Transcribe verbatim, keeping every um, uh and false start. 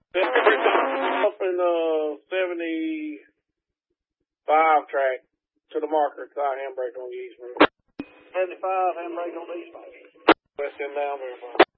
Up in the seventy-five track to the marker, car handbrake on the east road. seventy-five, handbrake on the east road. West end down, verify.